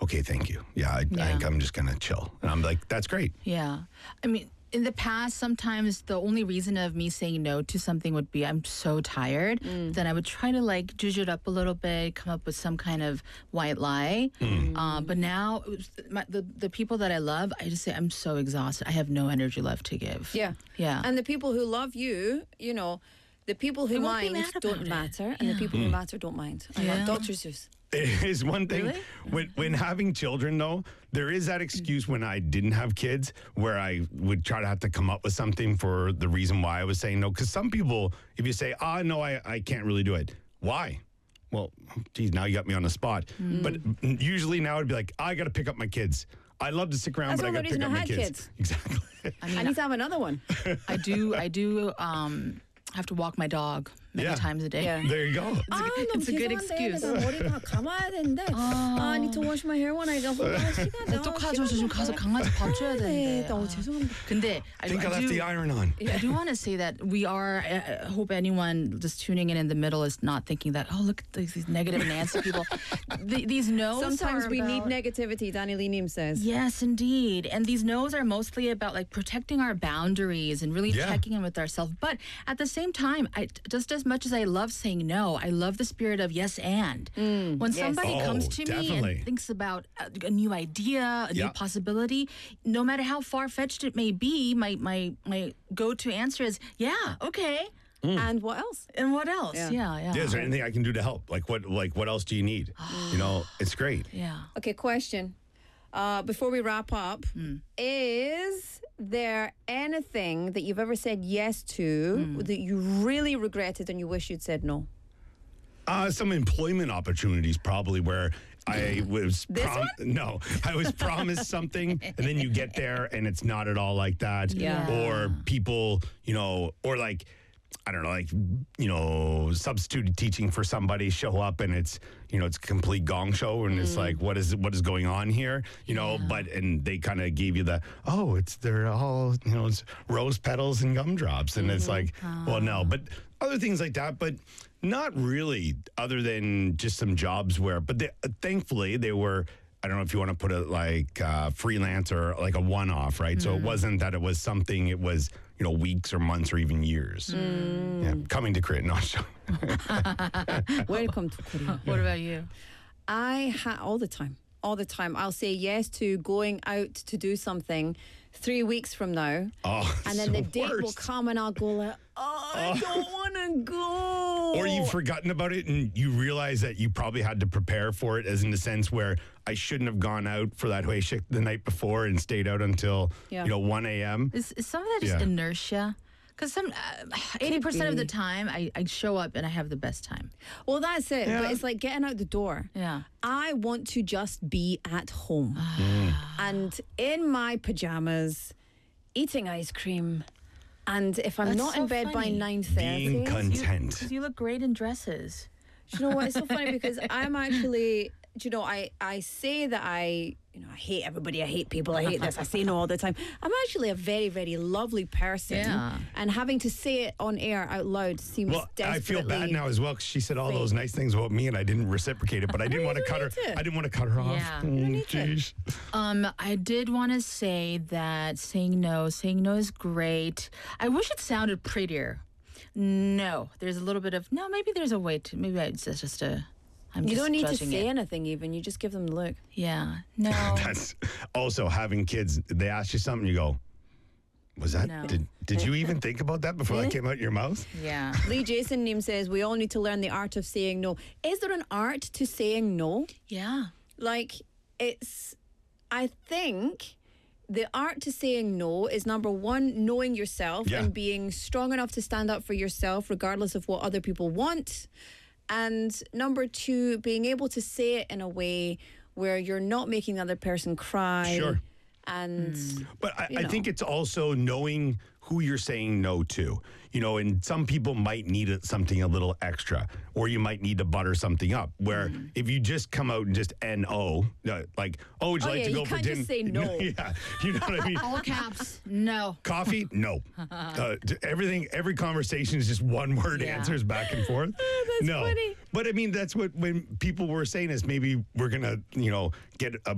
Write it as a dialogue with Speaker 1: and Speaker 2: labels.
Speaker 1: okay, thank you. Yeah, I think I'm just going to chill. And I'm like, that's great.
Speaker 2: Yeah. I mean, in the past, sometimes the only reason of me saying no to something would be I'm so tired. Then I would try to like zhuzh it up a little bit, come up with some kind of white lie. But now the people that I love, I just say I'm so exhausted. I have no energy left to give.
Speaker 3: Yeah.
Speaker 2: Yeah.
Speaker 3: And the people who love you, you know, the people who
Speaker 2: They won't be
Speaker 3: mind
Speaker 2: mad
Speaker 3: don't
Speaker 2: about it.
Speaker 3: matter, and the people who matter don't mind. I
Speaker 2: Yeah.
Speaker 3: love Dr. Seuss.
Speaker 1: Is one thing
Speaker 2: Really?
Speaker 1: when having children though, there is that excuse when I didn't have kids where I would try to have to come up with something for the reason why I was saying no. Because some people, if you say, no, I can't really do it. Why? Well, geez, now you got me on the spot. But usually now it'd be like, I got to pick up my kids. I love to stick around,
Speaker 3: That's
Speaker 1: but I
Speaker 3: the
Speaker 1: got to pick
Speaker 3: reason
Speaker 1: up
Speaker 3: I
Speaker 1: my
Speaker 3: had
Speaker 1: kids.
Speaker 3: kids.
Speaker 1: Exactly.
Speaker 3: I need to have another one.
Speaker 2: I do have to walk my dog many times a day.
Speaker 3: Yeah.
Speaker 1: There you go.
Speaker 2: It's a good excuse.
Speaker 3: 머리가 감아야 되는데 I need to wash my hair when I go home.
Speaker 2: 또 가서 좀 가서 강아지 밥 줘야 되는데.
Speaker 3: 죄송합니다.
Speaker 2: 근데
Speaker 1: I think I left the iron on.
Speaker 2: I do want to say that we are, I hope anyone just tuning in the middle is not thinking that, oh, look at these negative Nancy people. These no's
Speaker 3: Sometimes
Speaker 2: are
Speaker 3: we need
Speaker 2: about-
Speaker 3: negativity, Danny Lee Neem says.
Speaker 2: Yes, indeed. And these no's are mostly about like protecting our boundaries and really checking in with ourselves. But at the same time, just as much as I love saying no, I love the spirit of yes and. When somebody comes to me
Speaker 1: definitely.
Speaker 2: and thinks about a new idea, a new possibility, no matter how far-fetched it may be, my go-to answer is, yeah, okay.
Speaker 3: And what else?
Speaker 2: And what else? Yeah.
Speaker 1: Is there anything I can do to help? Like what else do you need? You know, it's great.
Speaker 2: Yeah.
Speaker 3: Okay, question. Before we wrap up, is there anything that you've ever said yes to that you really regretted and you wish you'd said no?
Speaker 1: Some employment opportunities probably where I was no, I was promised something and then you get there and it's not at all like that.
Speaker 3: Yeah.
Speaker 1: Or people, you know, or like I don't know, like, you know, substitute teaching for somebody show up and it's, you know, it's a complete gong show and it's like, what is going on here? You know, and they kind of gave you they're all, you know, it's rose petals and gumdrops. And it's like, well, no, but other things like that, but not really other than just some jobs but thankfully they were, I don't know if you want to put it like freelance or like a one-off, right? So it wasn't that it was something, it was, you know, weeks or months or even years. Yeah, coming to Korea, not show.
Speaker 3: Welcome to Korea.
Speaker 2: What about you?
Speaker 3: All the time. I'll say yes to going out to do something 3 weeks from now.
Speaker 1: Oh,
Speaker 3: and then the date will come and I'll go like, I don't want to go.
Speaker 1: Or you've forgotten about it and you realize that you probably had to prepare for it, as in the sense where I shouldn't have gone out for that hueshik the night before and stayed out until, 1 a.m.
Speaker 2: Is some of that just inertia? Because 80% of the time, I show up and I have the best time.
Speaker 3: Well, that's it. But it's like getting out the door.
Speaker 2: Yeah.
Speaker 3: I want to just be at home. And in my pajamas, eating ice cream. And if I'm
Speaker 2: That's
Speaker 3: not
Speaker 2: so
Speaker 3: in bed
Speaker 2: funny.
Speaker 3: by 9:30...
Speaker 1: Being content.
Speaker 2: Because you look great in dresses.
Speaker 3: Do you know what? It's so funny because I'm actually... Do you know, I say that I hate everybody, I hate people, I hate this, I say no all the time. I'm actually a very, very lovely person.
Speaker 2: Yeah.
Speaker 3: And having to say it on air out loud seems desperately...
Speaker 1: I feel bad now as well because she said all those nice things about me and I didn't reciprocate it, but I didn't want to cut her. I didn't want to cut her off.
Speaker 2: Yeah.
Speaker 3: You don't need to.
Speaker 1: Jeez.
Speaker 2: I did want to say that saying no is great. I wish it sounded prettier. No, there's a little bit of, maybe there's a way to, maybe it's just a...
Speaker 3: You don't need to
Speaker 2: judging
Speaker 3: say
Speaker 2: it.
Speaker 3: anything even. You just give them the look.
Speaker 2: Yeah. No.
Speaker 1: That's also having kids. They ask you something, you go, was that,
Speaker 2: No.
Speaker 1: did you even think about that before that came out your mouth?
Speaker 2: Yeah.
Speaker 3: Lee Jason Neem says, we all need to learn the art of saying no. Is there an art to saying no?
Speaker 2: Yeah.
Speaker 3: Like, I think the art to saying no is, number one, knowing yourself and being strong enough to stand up for yourself regardless of what other people want. And number two, being able to say it in a way where you're not making the other person cry.
Speaker 1: Sure.
Speaker 3: And
Speaker 1: But I think it's also knowing who you're saying no to. You know, and some people might need something a little extra, or you might need to butter something up. Where if you just come out and just N-O, like, would you like to go for dinner?
Speaker 3: You can't just say no.
Speaker 1: Yeah, you know what I mean?
Speaker 2: All caps. No.
Speaker 1: Coffee? No. Every conversation is just one word answers back and forth.
Speaker 3: That's funny.
Speaker 1: But I mean, that's what when people were saying is maybe we're going to, get a